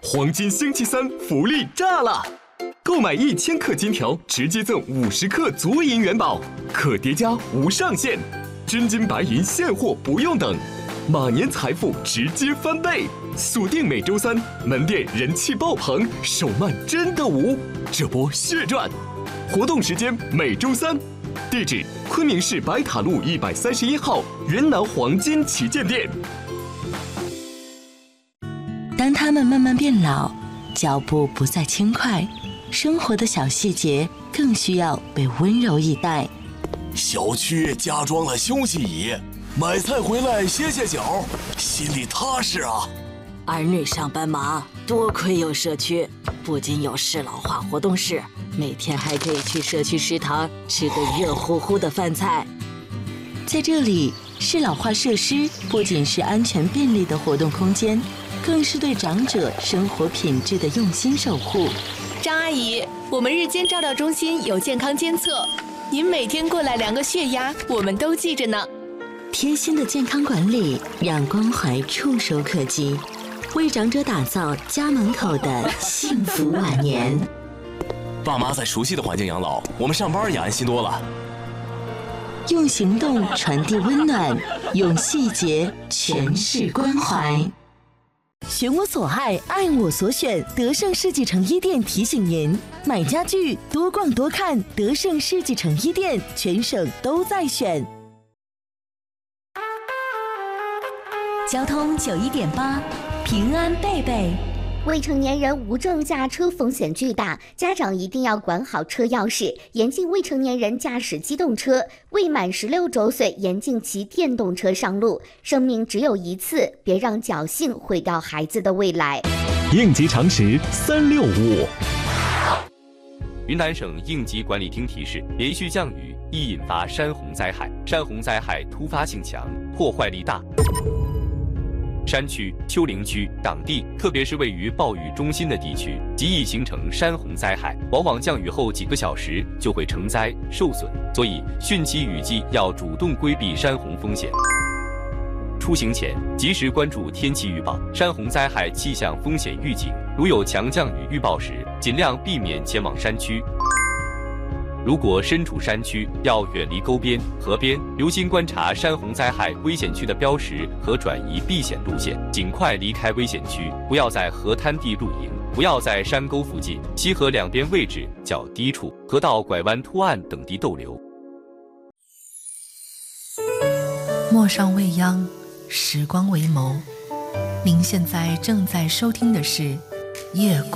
黄金星期三福利炸了！购买1000克金条，直接赠50克足银元宝，可叠加无上限，真金白银现货不用等，马年财富直接翻倍！锁定每周三，门店人气爆棚，手慢真的无，这波血赚！活动时间每周三，地址昆明市白塔路131号云南黄金旗舰店。 当他们慢慢变老，脚步不再轻快，生活的小细节更需要被温柔以待。 小区加装了休息椅，买菜回来歇歇脚，心里踏实啊。 儿女上班忙，多亏有社区，不仅有适老化活动室，每天还可以去社区食堂吃个热乎乎的饭菜。 在这里，适老化设施不仅是安全便利的活动空间，更是对长者生活品质的用心守护。 张阿姨，我们日间照料中心有健康监测，您每天过来量个血压，我们都记着呢。 贴心的健康管理，让关怀触手可及，为长者打造家门口的幸福晚年。 爸妈在熟悉的环境养老，我们上班也安心多了。 用行动传递温暖，用细节诠释关怀。 寻我所爱，爱我所选。德胜世纪城一店提醒您：买家具多逛多看，德胜世纪城一店全省都在选。 交通91.8，平安贝贝。 未成年人无证驾车风险巨大，家长一定要管好车钥匙，严禁未成年人驾驶机动车，未满16周岁严禁骑电动车上路。生命只有一次，别让侥幸毁掉孩子的未来。 应急常识365。 云南省应急管理厅提示：连续降雨易引发山洪灾害，山洪灾害突发性强，破坏力大。山区、丘陵区、党地，特别是位于暴雨中心的地区，极易形成山洪灾害，往往降雨后几个小时就会成灾受损，所以汛期雨季要主动规避山洪风险。出行前及时关注天气预报、山洪灾害气象风险预警，如有强降雨预报时，尽量避免前往山区。如果身处山区，要远离沟边、河边，留心观察山洪灾害危险区的标识和转移避险路线，尽快离开危险区。不要在河滩地露营，不要在山沟附近、溪河两边位置较低处、河道拐弯凸岸等地逗留。 陌上未央，时光为眸。您现在正在收听的是夜